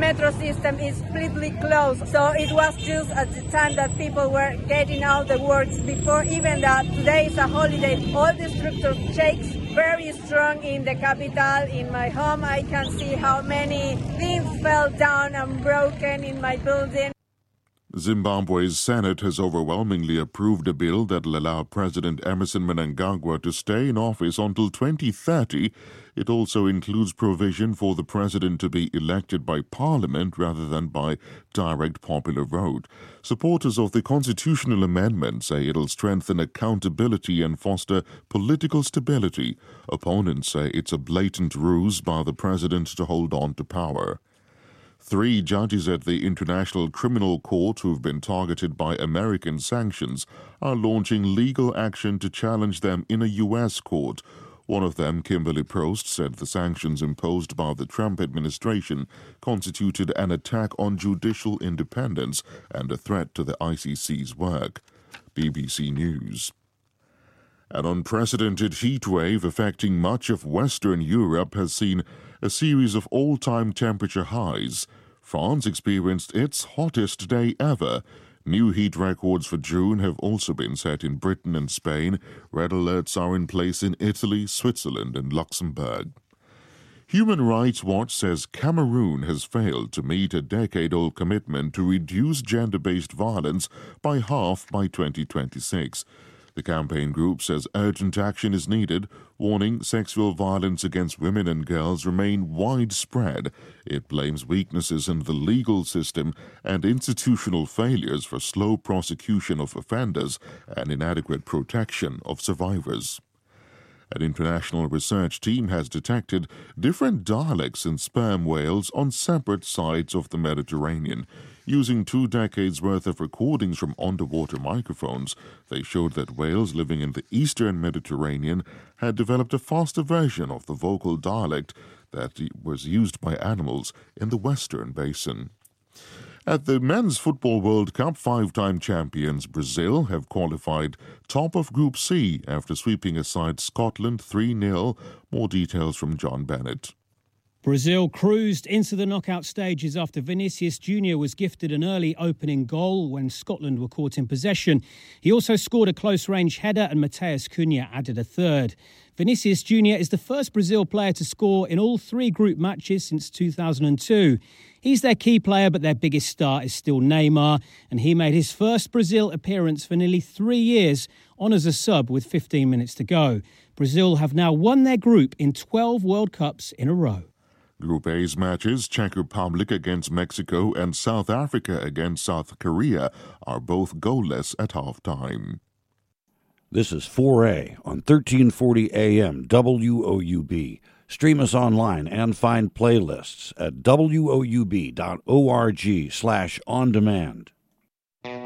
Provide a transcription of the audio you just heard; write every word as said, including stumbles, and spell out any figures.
metro system is completely closed. So it was just at the time that people were getting out the works before even that today is a holiday. All the structure shakes very strong in the capital. In my home, I can see how many things fell down and broken in my building. Zimbabwe's Senate has overwhelmingly approved a bill that will allow President Emmerson Mnangagwa to stay in office until twenty thirty. It also includes provision for the president to be elected by parliament rather than by direct popular vote. Supporters of the constitutional amendment say it'll strengthen accountability and foster political stability. Opponents say it's a blatant ruse by the president to hold on to power. Three judges at the International Criminal Court who've been targeted by American sanctions are launching legal action to challenge them in a U S court. One of them, Kimberly Prost, said the sanctions imposed by the Trump administration constituted an attack on judicial independence and a threat to the I C C's work. B B C News. An unprecedented heat wave affecting much of Western Europe has seen a series of all-time temperature highs. France experienced its hottest day ever. New heat records for June have also been set in Britain and Spain. Red alerts are in place in Italy, Switzerland, and Luxembourg. Human Rights Watch says Cameroon has failed to meet a decade-old commitment to reduce gender-based violence by half by twenty twenty-six. The campaign group says urgent action is needed, warning sexual violence against women and girls remain widespread. It blames weaknesses in the legal system and institutional failures for slow prosecution of offenders and inadequate protection of survivors. An international research team has detected different dialects in sperm whales on separate sides of the Mediterranean. Using two decades' worth of recordings from underwater microphones, they showed that whales living in the eastern Mediterranean had developed a faster version of the vocal dialect that was used by animals in the western basin. At the Men's Football World Cup, five-time champions Brazil have qualified top of Group C after sweeping aside Scotland three nil. More details from John Bennett. Brazil cruised into the knockout stages after Vinicius Junior was gifted an early opening goal when Scotland were caught in possession. He also scored a close-range header and Mateus Cunha added a third. Vinicius Junior is the first Brazil player to score in all three group matches since two thousand two. He's their key player, but their biggest star is still Neymar, and he made his first Brazil appearance for nearly three years on as a sub with fifteen minutes to go. Brazil have now won their group in twelve World Cups in a row. Group A's matches, Czech Republic against Mexico and South Africa against South Korea, are both goalless at halftime. This is four A on thirteen forty A M W O U B. Stream us online and find playlists at W O U B dot org slash on demand.